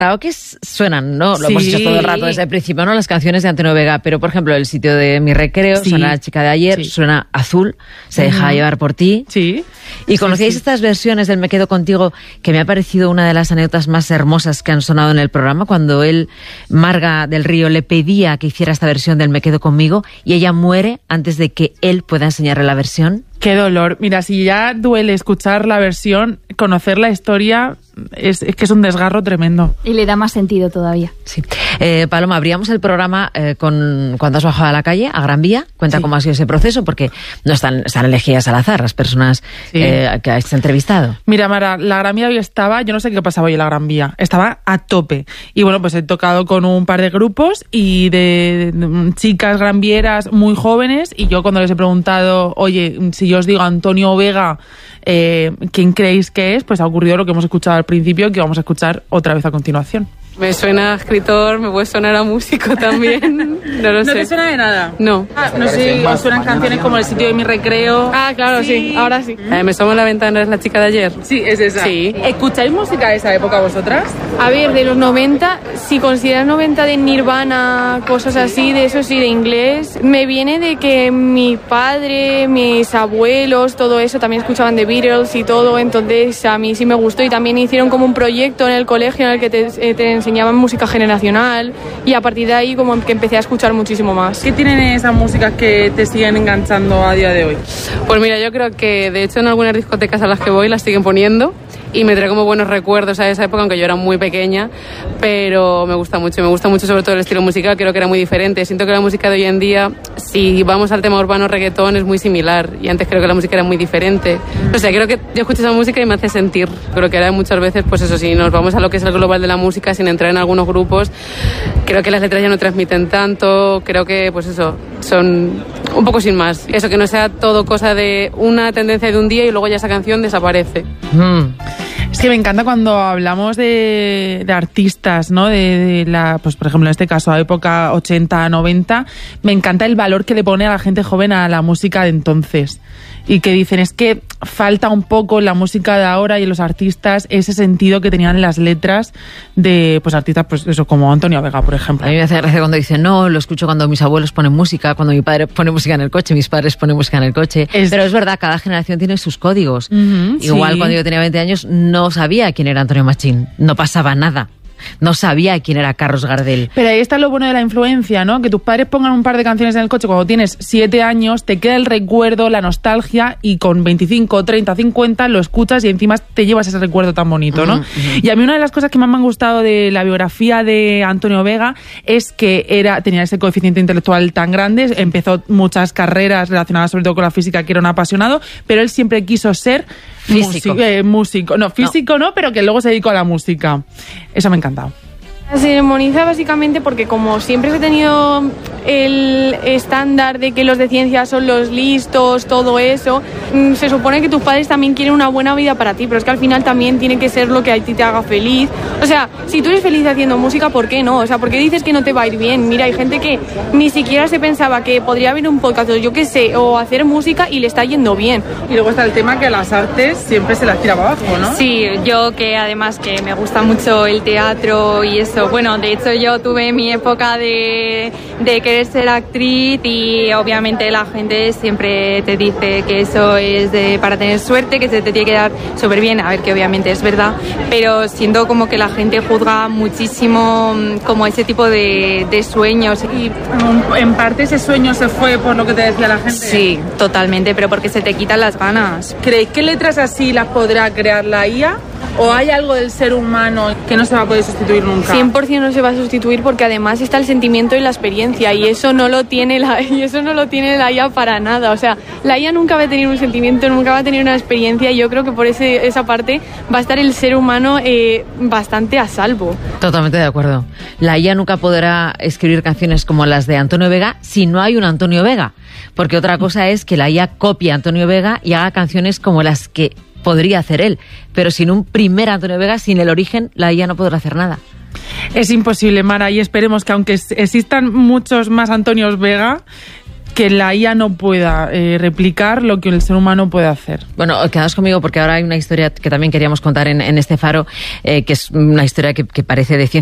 karaoke suenan, ¿no? Lo hemos dicho todo el rato desde el principio, ¿no? Las canciones de Antonio Vega, pero por ejemplo, el sitio de mi recreo, suena La chica de ayer, suena Azul, Se deja llevar por ti. Sí. ¿Y conocíais estas versiones del Me quedo contigo, que me ha parecido una de las anécdotas más hermosas que han sonado en el programa, cuando Marga del Río, le pedía que hiciera esta versión del Me quedo conmigo y ella muere antes de que él pueda enseñarle la versión? Qué dolor. Mira, si ya duele escuchar la versión, conocer la historia es que es un desgarro tremendo. Y le da más sentido todavía. Sí. Paloma, abríamos el programa cuando has bajado a la calle, a Gran Vía. Cuenta cómo ha sido ese proceso, porque no están elegidas al azar las personas que has entrevistado. Mira, Mara, la Gran Vía hoy estaba, yo no sé qué pasaba hoy en la Gran Vía, estaba a tope. Y bueno, pues he tocado con un par de grupos y de chicas granvieras muy jóvenes, y yo cuando les he preguntado, oye, si yo os digo Antonio Vega, ¿quién creéis que es? Pues ha ocurrido lo que hemos escuchado al principio, que vamos a escuchar otra vez a continuación. Me suena a escritor, me puede sonar a músico también, no lo sé. ¿No te suena de nada? No. No sé si os suenan canciones como El sitio de mi recreo. Ah, claro, sí, ahora sí. Me asoma en la ventana, ¿es La chica de ayer? Sí, es esa. Sí. ¿Escucháis música de esa época vosotras? A ver, de los 90, si consideras 90 de Nirvana, cosas así, de eso sí, de inglés, me viene de que mi padre, mis abuelos, todo eso, también escuchaban The Beatles y todo, entonces a mí sí me gustó, y también hicieron como un proyecto en el colegio en el que te enseñaban música generacional, y a partir de ahí como que empecé a escuchar muchísimo más. ¿Qué tienen esas músicas que te siguen enganchando a día de hoy? Pues mira, yo creo que de hecho en algunas discotecas a las que voy las siguen poniendo, y me trae como buenos recuerdos a esa época, aunque yo era muy pequeña, pero me gusta mucho sobre todo el estilo musical. Creo que era muy diferente. Siento que la música de hoy en día, si vamos al tema urbano, reggaetón, es muy similar, y antes creo que la música era muy diferente. O sea, creo que yo escucho esa música y me hace sentir. Creo que ahora muchas veces, pues eso, si nos vamos a lo que es el global de la música, sin entrar en algunos grupos, creo que las letras ya no transmiten tanto. Creo que, pues eso, son un poco sin más. Eso, que no sea todo cosa de una tendencia de un día y luego ya esa canción desaparece. Es que me encanta cuando hablamos de artistas, ¿no? De la, pues por ejemplo, en este caso, a época 80, 90, me encanta el valor que le pone a la gente joven a la música de entonces. Y que dicen, es que falta un poco en la música de ahora y en los artistas ese sentido que tenían las letras de, pues, artistas, pues eso, como Antonio Vega, por ejemplo. A mí me hace gracia cuando dicen, no, lo escucho cuando mis abuelos ponen música, cuando mi padre pone música en el coche, mis padres ponen música en el coche. Pero es verdad, cada generación tiene sus códigos. Igual cuando yo tenía 20 años no sabía quién era Antonio Machín, no pasaba nada. No sabía quién era Carlos Gardel. Pero ahí está lo bueno de la influencia, ¿no? Que tus padres pongan un par de canciones en el coche cuando tienes 7 años, te queda el recuerdo, la nostalgia, y con 25, 30, 50 lo escuchas y encima te llevas ese recuerdo tan bonito, ¿no? Y a mí una de las cosas que más me han gustado de la biografía de Antonio Vega es que tenía ese coeficiente intelectual tan grande, empezó muchas carreras relacionadas sobre todo con la física, que era un apasionado, pero él siempre quiso ser músico. No, físico no, pero que luego se dedicó a la música. Eso me ha encantado. Se demoniza básicamente porque como siempre se ha tenido el estándar de que los de ciencia son los listos, todo eso, se supone que tus padres también quieren una buena vida para ti, pero es que al final también tiene que ser lo que a ti te haga feliz. O sea, si tú eres feliz haciendo música, ¿por qué no? O sea, ¿por qué dices que no te va a ir bien? Mira, hay gente que ni siquiera se pensaba que podría haber un podcast o yo qué sé, o hacer música y le está yendo bien. Y luego está el tema que a las artes siempre se las tira para abajo, ¿no? Sí, yo que además que me gusta mucho el teatro y eso. Bueno, de hecho yo tuve mi época de querer ser actriz, y obviamente la gente siempre te dice que eso es para tener suerte, que se te tiene que dar súper bien. A ver, que obviamente es verdad, pero siento como que la gente juzga muchísimo como ese tipo de sueños. Y en parte ese sueño se fue por lo que te decía la gente. Sí, totalmente, pero porque se te quitan las ganas. ¿Creéis que letras así las podrá crear la IA? ¿O hay algo del ser humano que no se va a poder sustituir nunca? 100% no se va a sustituir, porque además está el sentimiento y la experiencia, y eso no lo tiene la IA para nada. O sea, la IA nunca va a tener un sentimiento, nunca va a tener una experiencia, y yo creo que por esa parte va a estar el ser humano bastante a salvo. Totalmente de acuerdo. La IA nunca podrá escribir canciones como las de Antonio Vega si no hay un Antonio Vega, porque otra cosa es que la IA copie a Antonio Vega y haga canciones como las que podría hacer él, pero sin un primer Antonio Vega, sin el origen, la IA no podrá hacer nada. Es imposible, Mara, y esperemos que aunque existan muchos más Antonios Vega, que la IA no pueda replicar lo que el ser humano puede hacer. Bueno, quedaos conmigo porque ahora hay una historia que también queríamos contar en este faro, que es una historia que parece de ciencia